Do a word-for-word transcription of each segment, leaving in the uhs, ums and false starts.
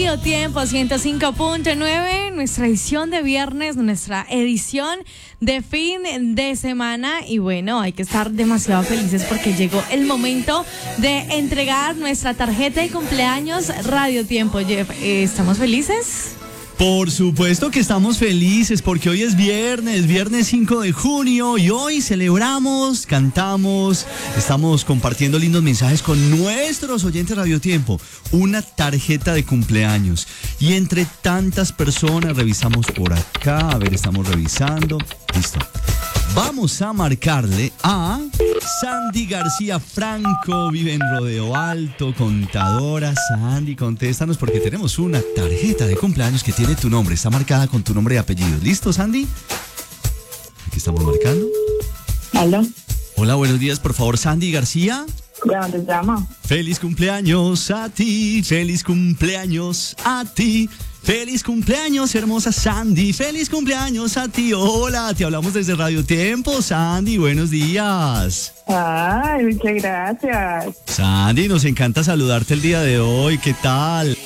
Radio Tiempo ciento cinco punto nueve, nuestra edición de viernes, nuestra edición de fin de semana. Y bueno, hay que estar demasiado felices porque llegó el momento de entregar nuestra tarjeta de cumpleaños Radio Tiempo. Jeff, ¿estamos felices? Por supuesto que estamos felices porque hoy es viernes, viernes cinco de junio y hoy celebramos, cantamos, estamos compartiendo lindos mensajes con nuestros oyentes Radio Tiempo, una tarjeta de cumpleaños. Y entre tantas personas revisamos por acá, a ver, estamos revisando, listo. Vamos a marcarle a Sandy García Franco, vive en Rodeo Alto, contadora. Sandy, contéstanos porque tenemos una tarjeta de cumpleaños que tiene tu nombre, está marcada con tu nombre y apellido. ¿Listo, Sandy? Aquí estamos marcando. ¿Aló? Hola, buenos días, por favor, Sandy García. ¿De dónde llama? Feliz cumpleaños a ti, feliz cumpleaños a ti. Feliz cumpleaños, hermosa Sandy. Feliz cumpleaños a ti. Hola, te hablamos desde Radio Tiempo. Sandy, buenos días. Ay, muchas gracias. Sandy, nos encanta saludarte el día de hoy. ¿Qué tal?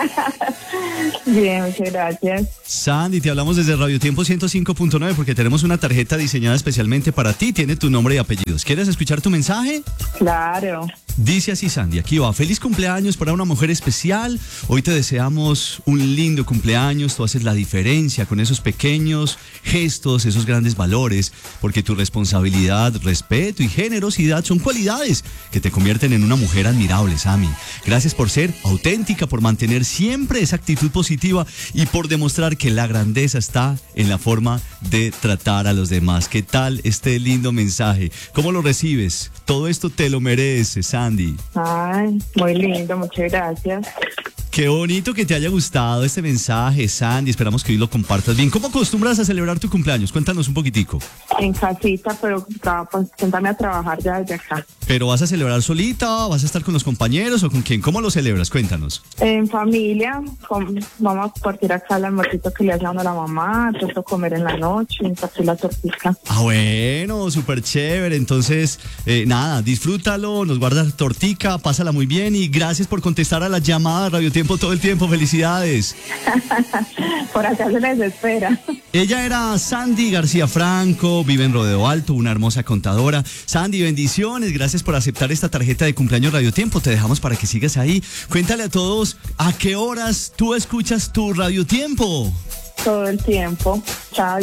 Bien, muchas gracias. Sandy, te hablamos desde Radio Tiempo ciento cinco punto nueve porque tenemos una tarjeta diseñada especialmente para ti. Tiene tu nombre y apellidos. ¿Quieres escuchar tu mensaje? Claro. Dice así, Sandy, aquí va. Feliz cumpleaños para una mujer especial. Hoy te deseamos un lindo cumpleaños. Tú haces la diferencia con esos pequeños gestos, esos grandes valores, porque tu responsabilidad, respeto y generosidad son cualidades que te convierten en una mujer admirable, Sammy. Gracias por ser auténtica, por mantener siempre esa actitud positiva y por demostrar que la grandeza está en la forma de tratar a los demás. ¿Qué tal este lindo mensaje? ¿Cómo lo recibes? Todo esto te lo mereces, Sandy. Ay, muy lindo, muchas gracias. Qué bonito que te haya gustado este mensaje, Sandy. Esperamos que hoy lo compartas bien. ¿Cómo acostumbras a celebrar tu cumpleaños? Cuéntanos un poquitico. En casita, pero pues, sentarme a trabajar ya desde acá. ¿Pero vas a celebrar solita? ¿Vas a estar con los compañeros o con quién? ¿Cómo lo celebras? Cuéntanos. En familia, con, vamos a partir acá el almuercito que le hace a uno a la mamá, entonces comer en la noche, y partir la tortita. Ah, bueno, súper chévere. Entonces, eh, nada, disfrútalo, nos guardas tortica, pásala muy bien y gracias por contestar a las llamadas Radio Tiempo todo el tiempo. Felicidades. Por acá se les espera. Ella era Sandy García Franco, vive en Rodeo Alto, una hermosa contadora. Sandy, bendiciones, gracias por aceptar esta tarjeta de cumpleaños Radio Tiempo. Te dejamos para que sigas ahí. Cuéntale a todos a qué horas tú escuchas tu Radio Tiempo. Todo el tiempo. Chao.